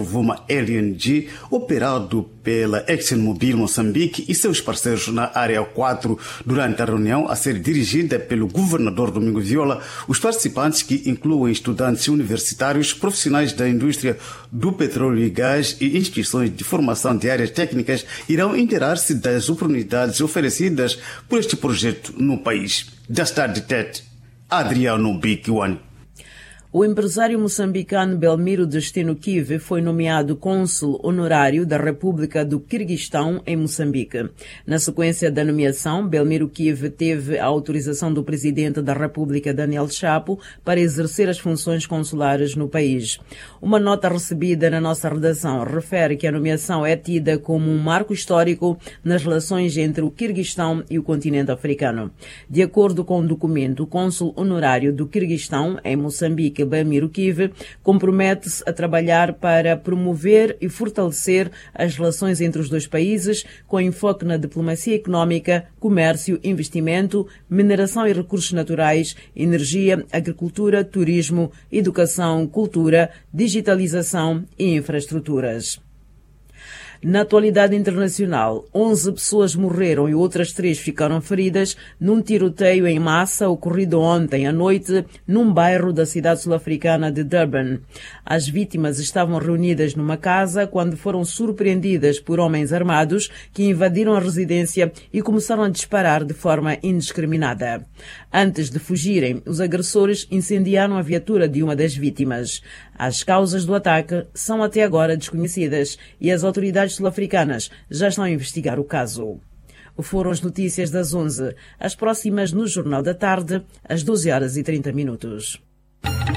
Rovuma LNG, operado pela ExxonMobil Moçambique e seus parceiros na Área 4. Durante a reunião a ser dirigida pelo governador Domingos Viola, os participantes, que incluem estudantes universitários, profissionais da indústria do petróleo e gás e instituições de formação de áreas técnicas, irão inteirar-se das oportunidades oferecidas por este projeto no país. Já está de tete, Adriano Bikiwan. O empresário moçambicano Belmiro Destino Kive foi nomeado cônsul honorário da República do Quirguistão em Moçambique. Na sequência da nomeação, Belmiro Kive teve a autorização do presidente da República, Daniel Chapo, para exercer as funções consulares no país. Uma nota recebida na nossa redação refere que a nomeação é tida como um marco histórico nas relações entre o Quirguistão e o continente africano. De acordo com o documento, o cônsul honorário do Quirguistão em Moçambique, Belmiro Kive, compromete-se a trabalhar para promover e fortalecer as relações entre os dois países, com enfoque na diplomacia económica, comércio, investimento, mineração e recursos naturais, energia, agricultura, turismo, educação, cultura, digitalização e infraestruturas. Na atualidade internacional, 11 pessoas morreram e outras 3 ficaram feridas num tiroteio em massa ocorrido ontem à noite num bairro da cidade sul-africana de Durban. As vítimas estavam reunidas numa casa quando foram surpreendidas por homens armados que invadiram a residência e começaram a disparar de forma indiscriminada. Antes de fugirem, os agressores incendiaram a viatura de uma das vítimas. As causas do ataque são até agora desconhecidas e as autoridades sul-africanas já estão a investigar o caso. Foram as notícias das 11, as próximas no Jornal da Tarde, às 12h30.